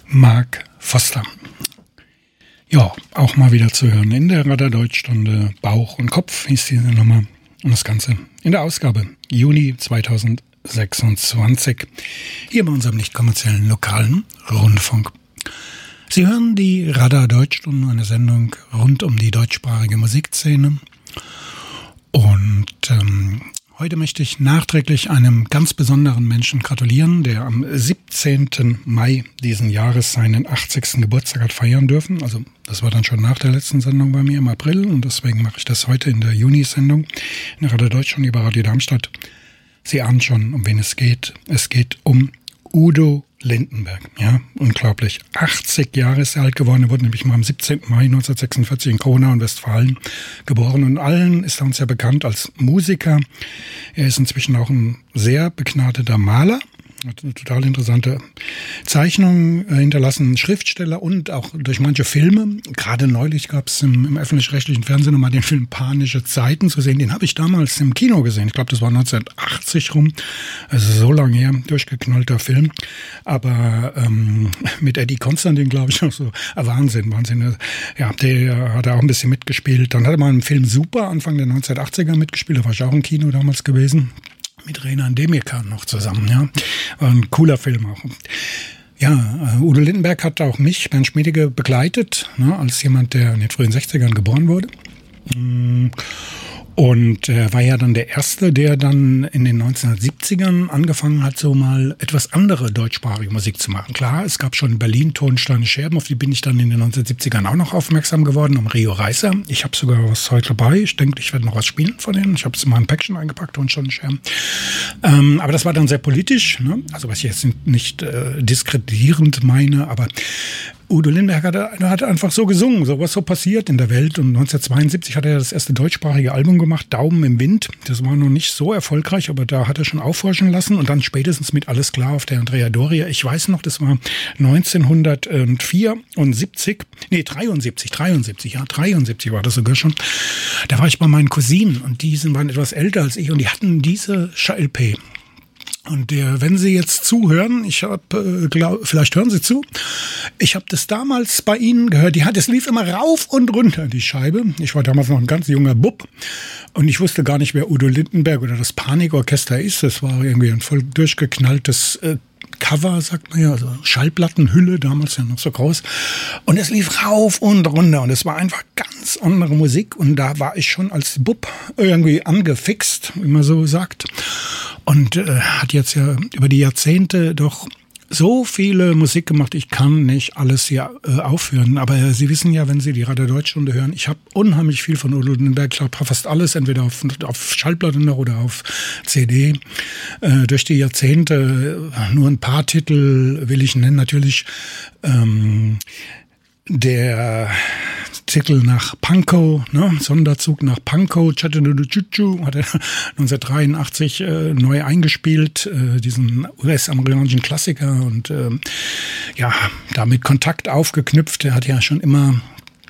Mark Foster. Ja, auch mal wieder zu hören in der Radar-Deutsch-Stunde Bauch und Kopf hieß diese Nummer. Und das Ganze in der Ausgabe Juni 2026 hier bei unserem nicht kommerziellen lokalen Rundfunk. Sie hören die Radar-Deutsch-Stunde, eine Sendung rund um die deutschsprachige Musikszene. Und heute möchte ich nachträglich einem ganz besonderen Menschen gratulieren, der am 17. Mai diesen Jahres seinen 80. Geburtstag hat feiern dürfen. Also das war dann schon nach der letzten Sendung bei mir im April und deswegen mache ich das heute in der Juni-Sendung in der Radio Deutschland über Radio Darmstadt. Sie ahnen schon, um wen es geht. Es geht um Udo Lindenberg, ja, unglaublich. 80 Jahre ist er alt geworden. Er wurde nämlich mal am 17. Mai 1946 in Kronau in Westfalen geboren. Und allen ist er uns ja bekannt als Musiker. Er ist inzwischen auch ein sehr begnadeter Maler. Hat eine total interessante Zeichnung hinterlassen, Schriftsteller und auch durch manche Filme. Gerade neulich gab es im öffentlich-rechtlichen Fernsehen nochmal den Film Panische Zeiten zu sehen. Den habe ich damals im Kino gesehen. Ich glaube, das war 1980 rum. Also so lange her, durchgeknallter Film. Aber mit Eddie Konstantin, glaube ich, noch so. Wahnsinn. Ja, der hat auch ein bisschen mitgespielt. Dann hat er mal im Film Super Anfang der 1980er mitgespielt. Da war ich auch im Kino damals gewesen. Mit Renan Demirkan noch zusammen, ja. War ein cooler Film auch. Ja, Udo Lindenberg hat auch mich, Bernd Schmiedecke, begleitet, ne, als jemand, der in den frühen 60ern geboren wurde. Und er war ja dann der Erste, der dann in den 1970ern angefangen hat, so mal etwas andere deutschsprachige Musik zu machen. Klar, es gab schon in Berlin Tonsteine Scherben, auf die bin ich dann in den 1970ern auch noch aufmerksam geworden, um Rio Reiser. Ich habe sogar was heute dabei. Ich denke, ich werde noch was spielen von denen. Ich habe es in mein Päckchen eingepackt, Tonsteine Scherben. Aber das war dann sehr politisch, ne? Also was ich jetzt nicht diskreditierend meine, aber Udo Lindenberg hat einfach so gesungen, so was so passiert in der Welt. Und 1972 hat er das erste deutschsprachige Album gemacht, Daumen im Wind. Das war noch nicht so erfolgreich, aber da hat er schon aufhorchen lassen. Und dann spätestens mit Alles klar auf der Andrea Doria. Ich weiß noch, das war 1973 war das sogar schon. Da war ich bei meinen Cousinen und die waren etwas älter als ich und die hatten diese LP. Und wenn Sie jetzt zuhören, vielleicht hören Sie zu, ich habe das damals bei Ihnen gehört, das lief immer rauf und runter, die Scheibe. Ich war damals noch ein ganz junger Bub und ich wusste gar nicht, wer Udo Lindenberg oder das Panikorchester ist. Das war irgendwie ein voll durchgeknalltes Cover, sagt man ja, also Schallplattenhülle, damals ja noch so groß. Und es lief rauf und runter und es war einfach ganz andere Musik und da war ich schon als Bub irgendwie angefixt, wie man so sagt. Und hat jetzt ja über die Jahrzehnte doch so viele Musik gemacht, ich kann nicht alles hier aufhören. Aber Sie wissen ja, wenn Sie die Radio Deutschstunde hören, ich habe unheimlich viel von Udo Lindenberg. Ich habe fast alles, entweder auf Schallplatte noch oder auf CD. Durch die Jahrzehnte nur ein paar Titel will ich nennen. Natürlich der Titel nach Pankow, ne? Sonderzug nach Pankow, Chattanooga Choo-Choo, hat er 1983 neu eingespielt, diesen US-amerikanischen Klassiker und damit Kontakt aufgeknüpft. Er hat ja schon immer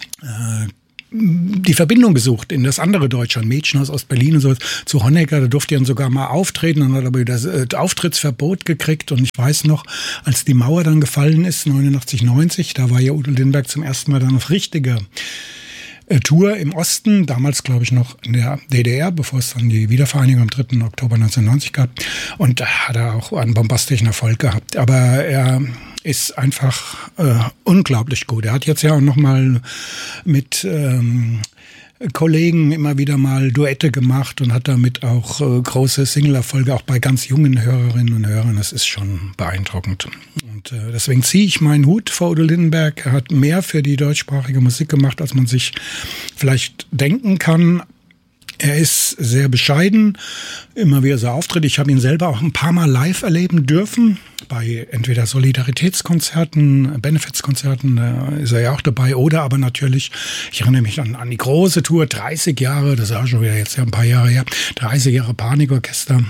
die Verbindung gesucht in das andere Deutschland, Mädchen aus Ostberlin und so, zu Honecker, da durfte er dann sogar mal auftreten und hat aber das Auftrittsverbot gekriegt und ich weiß noch, als die Mauer dann gefallen ist, 89, 90, da war ja Udo Lindenberg zum ersten Mal dann auf richtiger Tour im Osten, damals glaube ich noch in der DDR, bevor es dann die Wiedervereinigung am 3. Oktober 1990 gab und da hat er auch einen bombastischen Erfolg gehabt, aber er ist einfach unglaublich gut. Er hat jetzt ja auch noch mal mit Kollegen immer wieder mal Duette gemacht und hat damit auch große Single-Erfolge, auch bei ganz jungen Hörerinnen und Hörern. Das ist schon beeindruckend. Und deswegen ziehe ich meinen Hut vor Udo Lindenberg. Er hat mehr für die deutschsprachige Musik gemacht, als man sich vielleicht denken kann. Er ist sehr bescheiden, immer wie er so auftritt. Ich habe ihn selber auch ein paar Mal live erleben dürfen, bei entweder Solidaritätskonzerten, Benefizkonzerten, da ist er ja auch dabei, oder aber natürlich, ich erinnere mich an die große Tour, 30 Jahre, das ist auch schon wieder jetzt ja ein paar Jahre her, 30 Jahre Panikorchester.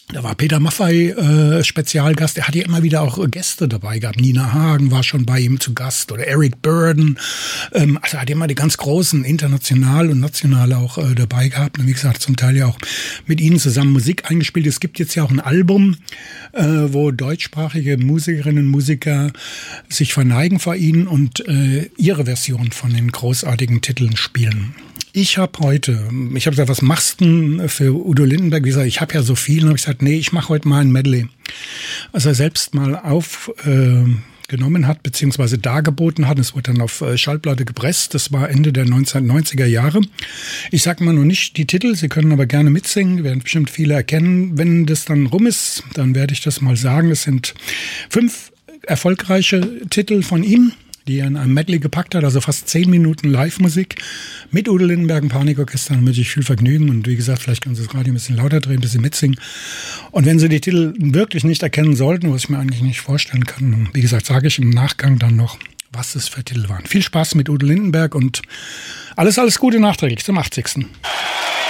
Da war Peter Maffay Spezialgast. Er hat ja immer wieder auch Gäste dabei gehabt. Nina Hagen war schon bei ihm zu Gast oder Eric Burdon. Also er hat immer die ganz großen, international und national auch dabei gehabt. Und wie gesagt, zum Teil ja auch mit ihnen zusammen Musik eingespielt. Es gibt jetzt ja auch ein Album, wo deutschsprachige Musikerinnen und Musiker sich verneigen vor ihnen und ihre Version von den großartigen Titeln spielen. Ich habe gesagt, was machst du denn für Udo Lindenberg? Wie gesagt, ich habe ja so viel. Und habe ich gesagt, nee, ich mache heute mal ein Medley. Was er selbst mal aufgenommen hat, beziehungsweise dargeboten hat. Es wurde dann auf Schallplatte gepresst. Das war Ende der 1990er Jahre. Ich sage mal noch nicht die Titel, Sie können aber gerne mitsingen. Werden bestimmt viele erkennen. Wenn das dann rum ist, dann werde ich das mal sagen. Es sind 5 erfolgreiche Titel von ihm, die er in einem Medley gepackt hat, also fast 10 Minuten Live-Musik mit Udo Lindenberg und Panikorchester. Dann wünsche ich viel Vergnügen und wie gesagt, vielleicht können Sie das Radio ein bisschen lauter drehen, ein bisschen mitsingen. Und wenn Sie die Titel wirklich nicht erkennen sollten, was ich mir eigentlich nicht vorstellen kann, dann, wie gesagt, sage ich im Nachgang dann noch, was es für Titel waren. Viel Spaß mit Udo Lindenberg und alles Gute nachträglich zum 80.